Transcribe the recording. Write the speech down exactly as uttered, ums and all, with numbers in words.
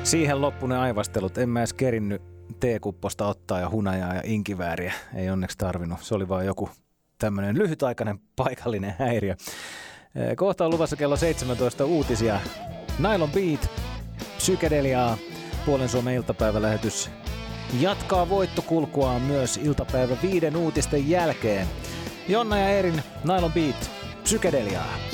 Siihen loppu ne aivastelut. En mä edes kerinnyt teekupposta ottaa ja hunajaa ja inkivääriä. Ei onneksi tarvinnut. Se oli vaan joku tämmöinen lyhytaikainen paikallinen häiriö. Kohta on luvassa kello seitsemäntoista uutisia. Nylon Beat, psykedeliaa, Puolen Suomen iltapäivälähetys jatkaa voittokulkuaan myös iltapäivä viiden uutisten jälkeen. Jonna ja Erin, Nylon Beat, psykedeliaa.